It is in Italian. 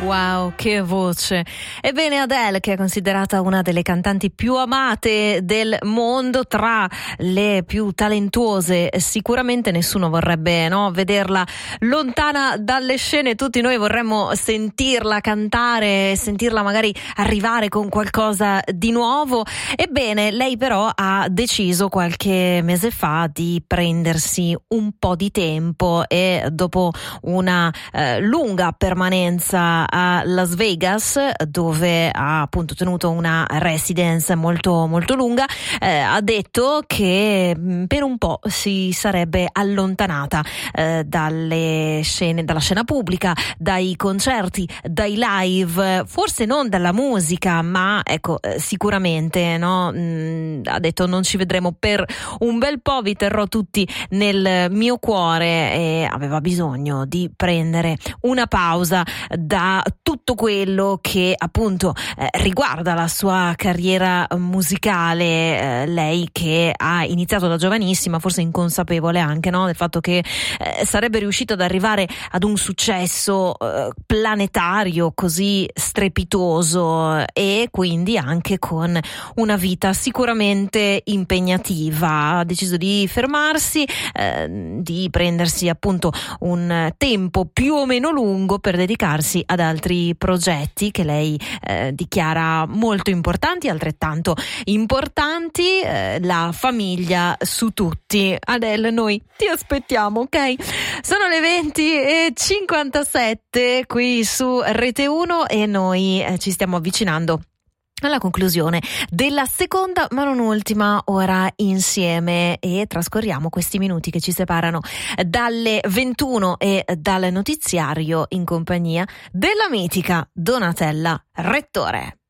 Wow, che voce! Ebbene, Adele, che è considerata una delle cantanti più amate del mondo, tra le più talentuose, sicuramente nessuno vorrebbe, no, vederla lontana dalle scene. Tutti noi vorremmo sentirla cantare, sentirla magari arrivare con qualcosa di nuovo. Ebbene, lei però ha deciso qualche mese fa di prendersi un po' di tempo e dopo una lunga permanenza a Las Vegas, dove ha appunto tenuto una residence molto molto lunga, ha detto che per un po' si sarebbe allontanata dalle scene, dalla scena pubblica, dai concerti, dai live, forse non dalla musica, ma ecco, sicuramente, no? Ha detto: non ci vedremo per un bel po', vi terrò tutti nel mio cuore, e aveva bisogno di prendere una pausa da tutto quello che appunto riguarda la sua carriera musicale, lei che ha iniziato da giovanissima, forse inconsapevole anche, no, del fatto che sarebbe riuscita ad arrivare ad un successo planetario così strepitoso, e quindi anche con una vita sicuramente impegnativa. Ha deciso di fermarsi, di prendersi appunto un tempo più o meno lungo per dedicarsi ad altri progetti che lei dichiara molto importanti, altrettanto importanti, la famiglia su tutti. Adele, noi ti aspettiamo, ok? Sono le 20:57 qui su Rete 1 e noi ci stiamo avvicinando alla conclusione della seconda ma non ultima ora insieme, e trascorriamo questi minuti che ci separano dalle 21 e dal notiziario in compagnia della mitica Donatella Rettore.